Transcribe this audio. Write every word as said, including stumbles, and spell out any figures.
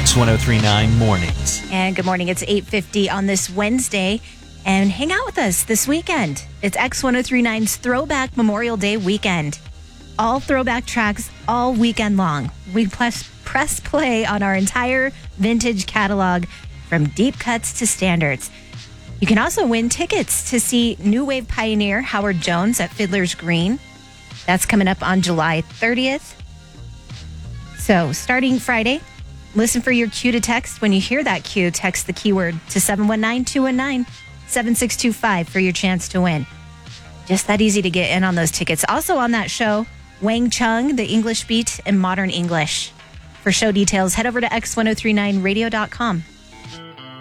X ten thirty-nine Mornings. And good morning. It's eight fifty on this Wednesday. And hang out with us this weekend. It's X ten thirty-nine's Throwback Memorial Day weekend. All throwback tracks all weekend long. We press, press play on our entire vintage catalog from deep cuts to standards. You can also win tickets to see new wave pioneer Howard Jones at Fiddler's Green. That's coming up on July thirtieth. So starting Friday, listen for your cue to text. When you hear that cue, text the keyword to seven one nine, two one nine, seven six two five for your chance to win. Just that easy to get in on those tickets. Also on that show, Wang Chung, the English Beat and Modern English. For show details, head over to X ten thirty-nine radio dot com.